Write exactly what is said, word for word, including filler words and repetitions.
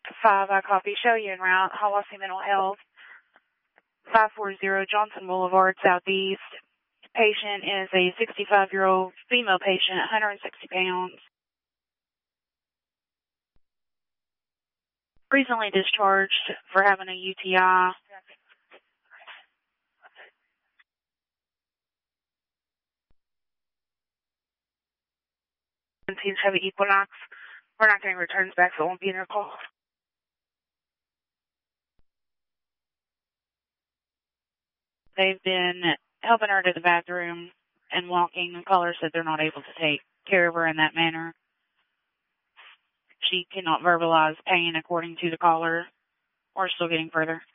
five, I copy. Show you en route. Hiawassee Mental Health, five forty Johnson Boulevard, Southeast. Patient is a sixty-five-year-old female patient, one hundred sixty pounds. Recently discharged for having a U T I. And seems to have an Equinox. We're not getting returns back, so it won't be in your call. They've been helping her to the bathroom and walking. The caller said they're not able to take care of her in that manner. She cannot verbalize pain according to the caller. We're still getting further.